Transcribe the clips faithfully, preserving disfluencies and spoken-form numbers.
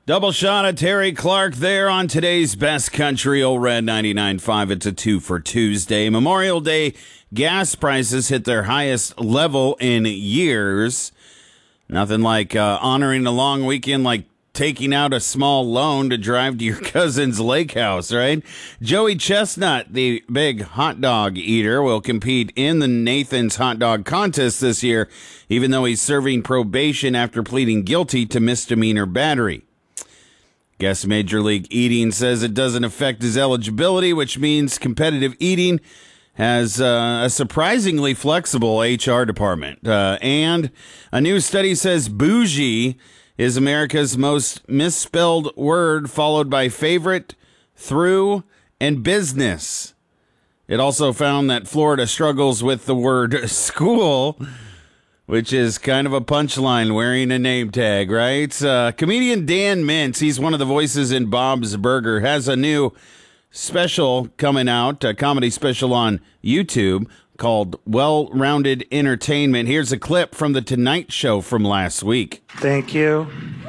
Double shot of Terry Clark there on today's Best Country, Old Red ninety-nine point five. It's a two for Tuesday. Memorial Day gas prices hit their highest level in years. Nothing like uh, honoring a long weekend like taking out a small loan to drive to your cousin's lake house, right? Joey Chestnut, the big hot dog eater, will compete in the Nathan's Hot Dog Contest this year, even though he's serving probation after pleading guilty to misdemeanor battery. Guess Major League Eating says it doesn't affect his eligibility, which means competitive eating has uh, a surprisingly flexible H R department. Uh, and a new study says bougie is America's most misspelled word, followed by favorite, through, and business. It also found that Florida struggles with the word school, which is kind of a punchline wearing a name tag, right? Uh, comedian Dan Mintz, he's one of the voices in Bob's Burger, has a new special coming out, a comedy special on YouTube called Well-Rounded Entertainment. Here's a clip from The Tonight Show from last week. Thank you.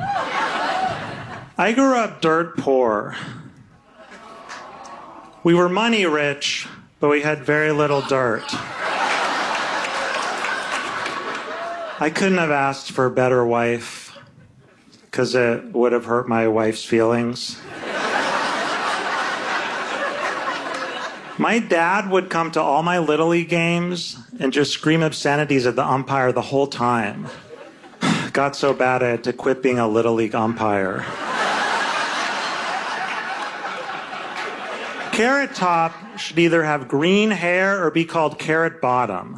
I grew up dirt poor. We were money rich, but we had very little dirt. I couldn't have asked for a better wife because it would have hurt my wife's feelings. My dad would come to all my Little League games and just scream obscenities at the umpire the whole time. Got so bad I had to quit being a Little League umpire. Carrot Top should either have green hair or be called Carrot Bottom.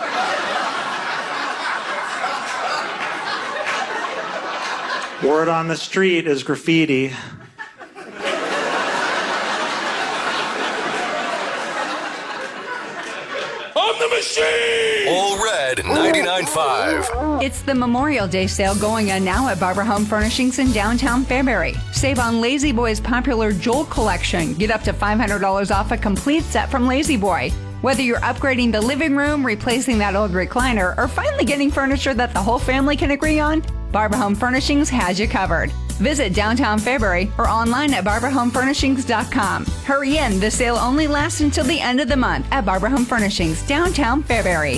Word on the street is graffiti. On the machine! Old Red ninety-nine point five. It's the Memorial Day sale going on now at Barbara Home Furnishings in downtown Fairbury. Save on Lazy Boy's popular Joel collection. Get up to five hundred dollars off a complete set from Lazy Boy. Whether you're upgrading the living room, replacing that old recliner, or finally getting furniture that the whole family can agree on, Barbara Home Furnishings has you covered. Visit downtown Fairbury or online at barbara home furnishings dot com. Hurry in, the sale only lasts until the end of the month at Barbara Home Furnishings, downtown Fairbury.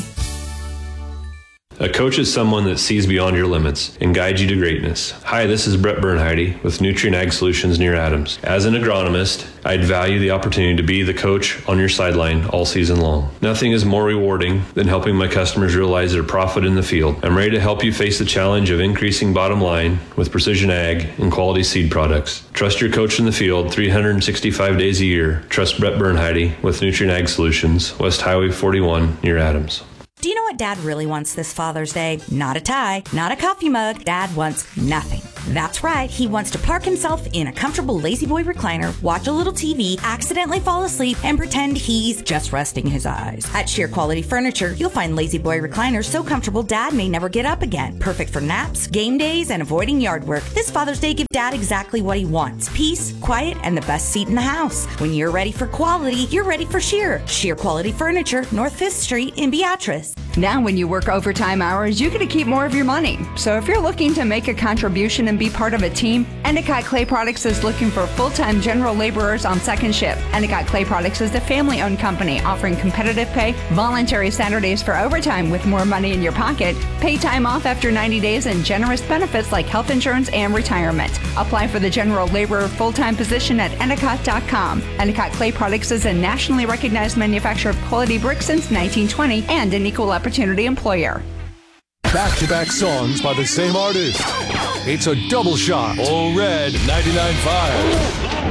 A coach is someone that sees beyond your limits and guides you to greatness. Hi, this is Brett Bernheide with Nutrien Ag Solutions near Adams. As an agronomist, I'd value the opportunity to be the coach on your sideline all season long. Nothing is more rewarding than helping my customers realize their profit in the field. I'm ready to help you face the challenge of increasing bottom line with precision ag and quality seed products. Trust your coach in the field three hundred sixty-five days a year. Trust Brett Bernheide with Nutrien Ag Solutions, West Highway forty-one near Adams. Do you know what Dad really wants this Father's Day? Not a tie, not a coffee mug. Dad wants nothing. That's right. He wants to park himself in a comfortable Lazy Boy recliner, watch a little T V, accidentally fall asleep, and pretend he's just resting his eyes. At Sheer Quality Furniture, you'll find Lazy Boy recliners so comfortable Dad may never get up again. Perfect for naps, game days, and avoiding yard work. This Father's Day, give Dad exactly what he wants. Peace, quiet, and the best seat in the house. When you're ready for quality, you're ready for Sheer. Sheer Quality Furniture, North fifth Street in Beatrice. Now when you work overtime hours, you get to keep more of your money. So if you're looking to make a contribution and be part of a team, Endicott Clay Products is looking for full-time general laborers on second shift. Endicott Clay Products is a family-owned company offering competitive pay, voluntary Saturdays for overtime with more money in your pocket, pay time off after ninety days, and generous benefits like health insurance and retirement. Apply for the general laborer full-time position at endicott dot com. Endicott Clay Products is a nationally recognized manufacturer of quality bricks since nineteen twenty and an equal opportunity employer. Back-to-back songs by the same artist. It's a double shot. Old Red ninety-nine point five.